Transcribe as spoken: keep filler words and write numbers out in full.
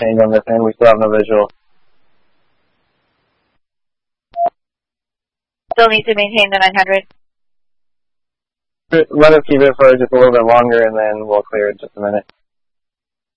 change on this end. We still have no visual. Still need to maintain the nine hundred. Let us keep it for just a little bit longer, and then we'll clear in just a minute.